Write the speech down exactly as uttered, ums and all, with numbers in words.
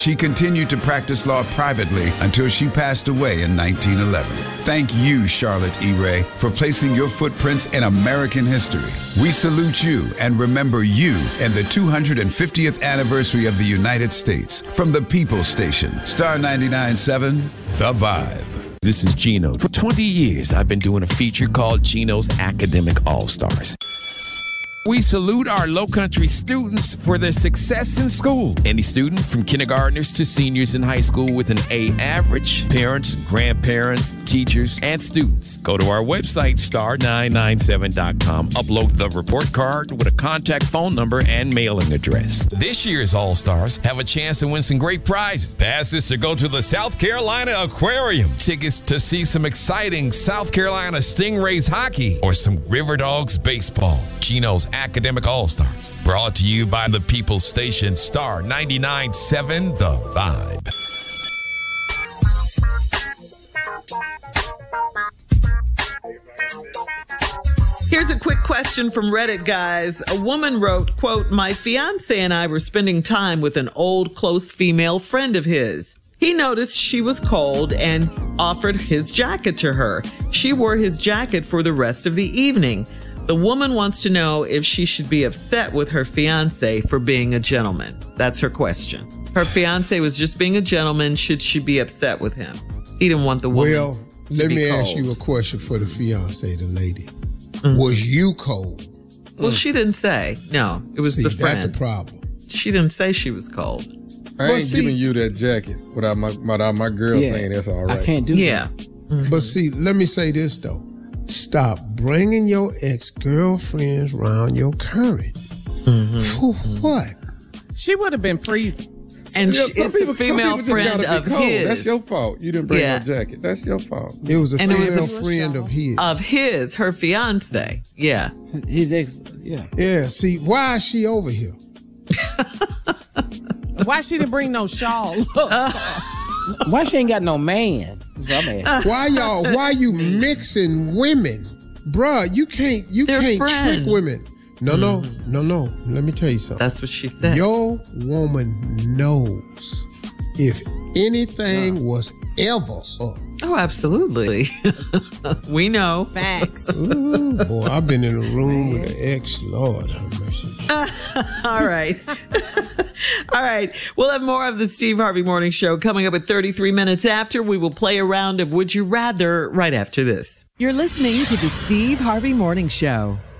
She continued to practice law privately until she passed away in nineteen eleven. Thank you, Charlotte E. Ray, for placing your footprints in American history. We salute you and remember you in the two hundred fiftieth anniversary of the United States. From the People Station, Star ninety-nine point seven, The Vibe. This is Gino. For twenty years, I've been doing a feature called Gino's Academic All-Stars. We salute our Lowcountry students for their success in school. Any student from kindergartners to seniors in high school with an A average, parents, grandparents, teachers, and students. Go to our website, star nine nine seven dot com. Upload the report card with a contact phone number and mailing address. This year's All-Stars have a chance to win some great prizes. Passes to go to the South Carolina Aquarium. Tickets to see some exciting South Carolina Stingrays hockey or some River Dogs baseball. Gino's Academic All-Stars. Brought to you by the People's Station, Star ninety-nine point seven, The Vibe. Here's a quick question from Reddit, guys. A woman wrote, quote, "My fiance and I were spending time with an old, close female friend of his. He noticed she was cold and offered his jacket to her. She wore his jacket for the rest of the evening. The woman wants to know if she should be upset with her fiance for being a gentleman." That's her question. Her fiance was just being a gentleman. Should she be upset with him? He didn't want the woman Well, to let be me cold. ask you a question for the fiance, the lady. Mm-hmm. Was you cold? Well, she didn't say. No, it was See, the friend. that's the problem. She didn't say she was cold. I But ain't see- giving you that jacket without my without my girl Yeah. saying that's all I right. can't do Yeah. that. But see, let me say this, though. Stop bringing your ex-girlfriends around your current. Mm-hmm. For what? She would have been freezing. And Yeah, she, some it's a people- some female people just friend gotta be of cold. his. That's your fault. You didn't bring Yeah. no jacket. That's your fault. It was a And it was female a- friend of his. Of his, her fiance. Yeah. His ex, yeah. Yeah, see, why is she over here? Why she didn't bring no shawl? Why she ain't got no man? That's what I'm asking. Why y'all, why you mixing women? Bruh, you can't, you They're can't friends. trick women. No, no, no, no. Let me tell you something. That's what she said. Your woman knows if anything was ever up. Oh, absolutely. We know. Facts. Ooh, boy, I've been in a room with an ex. Lord have mercy. All right. All right. We'll have more of the Steve Harvey Morning Show coming up at thirty-three minutes after. We will play a round of Would You Rather right after this. You're listening to the Steve Harvey Morning Show.